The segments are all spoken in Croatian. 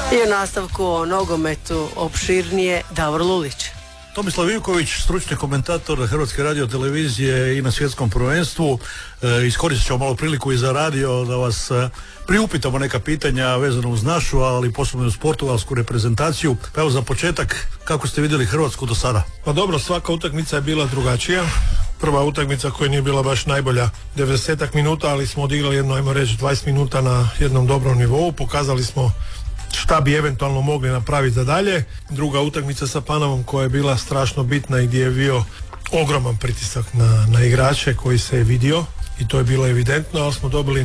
I u nastavku o nogometu opširnije Davor Lulić. Tomislav Ivković, stručni komentator Hrvatske radiotelevizije i na svjetskom prvenstvu. Iskoristit ćemo malo priliku i za radio da vas priupitamo neka pitanja vezano uz našu, ali posebno uz portugalsku reprezentaciju. Pa evo za početak, kako ste vidjeli Hrvatsku do sada? Pa dobro, svaka utakmica je bila drugačija. Prva utakmica koja nije bila baš najbolja 90 minuta, ali smo odigrali jedno, ajmo reći, 20 minuta na jednom dobrom nivou. Pokazali smo šta bi eventualno mogli napraviti za dalje. Druga utakmica sa Panamom koja je bila strašno bitna i gdje je bio ogroman pritisak na igrače koji se je vidio i to je bilo evidentno, ali smo dobili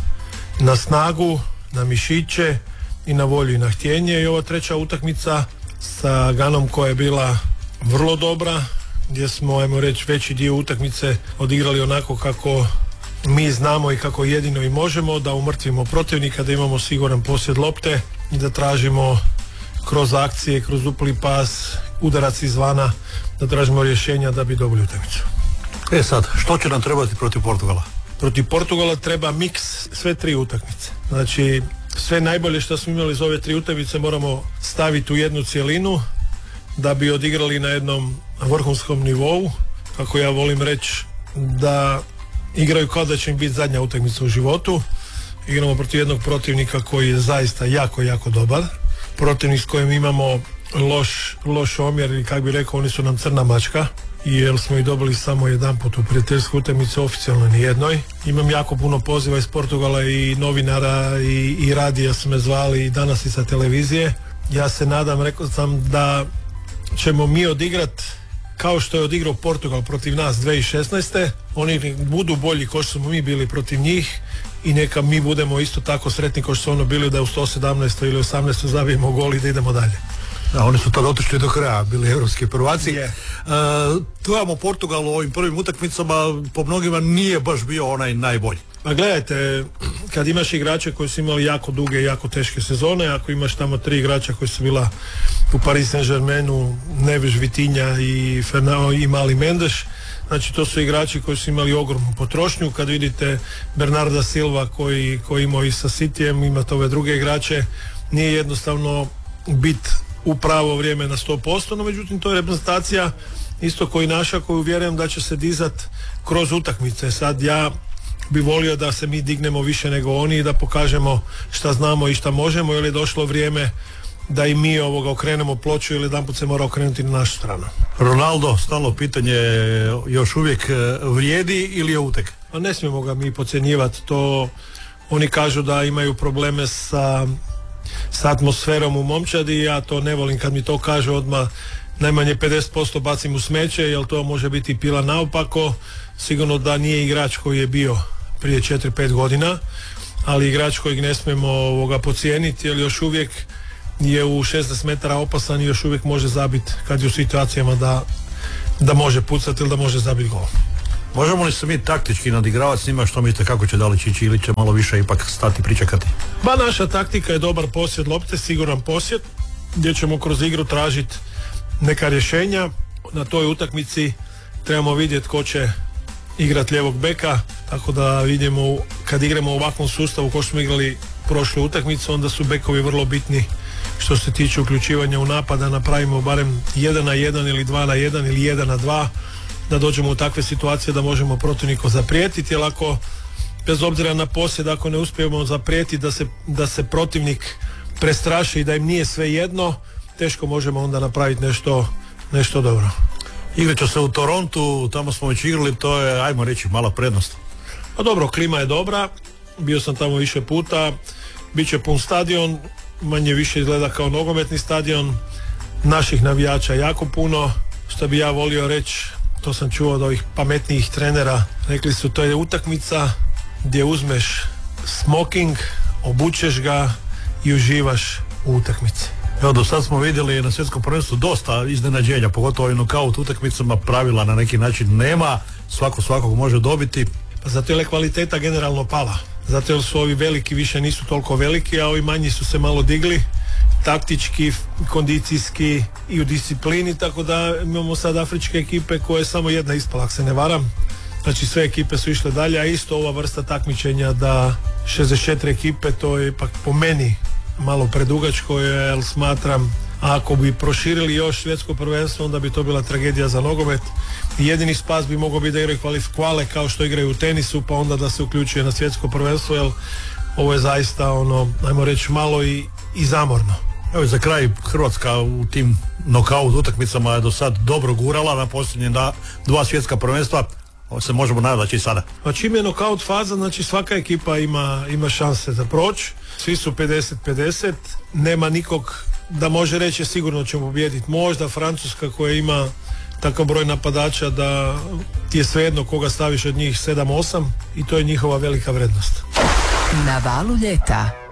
na snagu, na mišiće i na volju i na htjenje. I ova treća utakmica sa Ganom koja je bila vrlo dobra, gdje smo, ajmo reći, veći dio utakmice odigrali onako kako mi znamo i kako jedino i možemo, da umrtvimo protivnika, da imamo siguran posjed lopte i da tražimo kroz akcije, kroz dupli pas, udarac izvana, da tražimo rješenja da bi dobili utakmicu. Sad, što će nam trebati protiv Portugala? Protiv Portugala treba miks sve tri utakmice. Znači, sve najbolje što smo imali za ove tri utakmice moramo staviti u jednu cjelinu da bi odigrali na jednom vrhunskom nivou, kako ja volim reći, da igraju kao da će im biti zadnja utakmica u životu. Igramo protiv jednog protivnika koji je zaista jako, jako dobar. Protivnik s kojim imamo loš omjer, ili kako bi rekao, oni su nam crna mačka, jer smo ih dobili samo jedanput u prijateljskoj utakmici, oficijalno nijednoj. Imam jako puno poziva iz Portugala i novinara i radija su me zvali i danas i sa televizije. Ja se nadam, rekao sam, da ćemo mi odigrati kao što je odigrao Portugal protiv nas 2016. Oni budu bolji kao što smo mi bili protiv njih i neka mi budemo isto tako sretni kao što su ono bili da u 117. ili 18. zabijemo gol i da idemo dalje. Da, oni su tad otišli do kraja, bili evropski prvaci. Gledamo Portugal u ovim prvim utakmicama, po mnogima nije baš bio onaj najbolji. Pa gledajte, kad imaš igrače koji su imali jako duge i jako teške sezone, ako imaš tamo tri igrača koji su bila u Paris Saint-Germainu, Neves, Vitinha i Fernando i Mali Mendes, znači to su igrači koji su imali ogromnu potrošnju. Kad vidite Bernarda Silva koji imao i sa Cityjem, imate ove druge igrače, nije jednostavno bit u pravo vrijeme na 100%, no međutim to je reprezentacija isto koji naša, koju vjerujem da će se dizat kroz utakmice. Sad ja bi volio da se mi dignemo više nego oni i da pokažemo šta znamo i šta možemo, jer je došlo vrijeme da i mi okrenemo ploču ili jedanput se mora okrenuti na našu stranu. Ronaldo, stalno pitanje, još uvijek vrijedi ili je utek? Pa ne smijemo ga mi podcjenjivati, to oni kažu da imaju probleme sa atmosferom u momčadi, ja to ne volim kad mi to kažu, odmah najmanje 50% bacim u smeće, jer to može biti pila naopako. Sigurno da nije igrač koji je bio prije 4-5 godina, ali igrač kojeg ne smijemo podcijeniti, jer još uvijek je u 16 metara opasan i još uvijek može zabiti kad je u situacijama da može pucati ili da može zabiti gol. Možemo li se mi taktički nadigravati s njima, što mislite kako će Dalić ići ili će malo više ipak stati pričekati? Ba, naša taktika je dobar posjed lopte, siguran posjed, gdje ćemo kroz igru tražiti neka rješenja. Na toj utakmici trebamo vidjeti ko će igrati lijevog beka, tako da vidimo kad igramo u ovakvom sustavu ko smo igrali prošlu utakmicu, onda su bekovi vrlo bitni što se tiče uključivanja u napad, napravimo barem 1-1 ili 2-1 ili 1-2, da dođemo u takve situacije da možemo protivniku zaprijetiti, jer ako bez obzira na posjed, ako ne uspijemo zaprijetiti da se protivnik prestraši i da im nije sve jedno, teško možemo onda napraviti nešto dobro. Igrat će se u Torontu, tamo smo već igrali, to je, ajmo reći, mala prednost. Pa dobro, klima je dobra, bio sam tamo više puta, bit će pun stadion, manje više izgleda kao nogometni stadion, naših navijača jako puno, što bi ja volio reći, to sam čuo od ovih pametnijih trenera, rekli su to je utakmica gdje uzmeš smoking, obučeš ga i uživaš u utakmici. Evo, do sad smo vidjeli na svjetskom prvenstvu dosta iznenađenja, pogotovo i nokaut utakmicama, pravila na neki način nema, svakog može dobiti. Pa zato je kvaliteta generalno pala, zato jer su ovi veliki više nisu toliko veliki, a ovi manji su se malo digli, taktički, kondicijski i u disciplini, tako da imamo sad afričke ekipe koje je samo jedna ispala, ako se ne varam. Znači sve ekipe su išle dalje, a isto ova vrsta takmičenja da 64 ekipe, to je ipak po meni malo predugačko, jer smatram ako bi proširili još svjetsko prvenstvo, onda bi to bila tragedija za nogomet. Jedini spas bi mogao biti da igraju kvale kao što igraju u tenisu, pa onda da se uključuje na svjetsko prvenstvo, jer ovo je zaista ajmo reći, malo i zamorno. Evo za kraj, Hrvatska u tim nokaut utakmicama je do sad dobro gurala na posljednje 2 svjetska prvenstva. Se možemo nadati i sada. Pa čim je nokaut faza, znači svaka ekipa ima šanse za proći. Svi su 50-50. Nema nikog da može reći sigurno ćemo pobijediti. Možda Francuska koja ima takav broj napadača da ti je svejedno koga staviš od njih 7-8 i to je njihova velika vrednost. Na valu ljeta.